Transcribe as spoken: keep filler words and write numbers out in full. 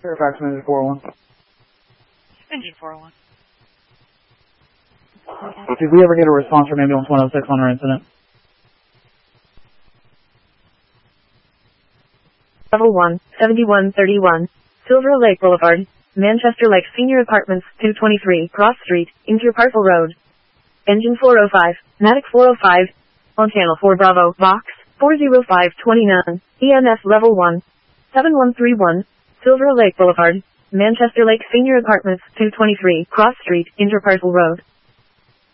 Fairfax, Engine four oh one. Engine four oh one. Did we ever get a response from ambulance one oh six on our incident? Level one, seventy-one thirty-one, Silver Lake Boulevard, Manchester Lake Senior Apartments, two twenty-three Cross Street, Interparcel Road. Engine four oh five, Matic four oh five, on Channel four Bravo, Box, four oh five twenty-nine, E M S Level one, seven one three one, Silver Lake Boulevard, Manchester Lake Senior Apartments, two twenty-three Cross Street, Interparcel Road.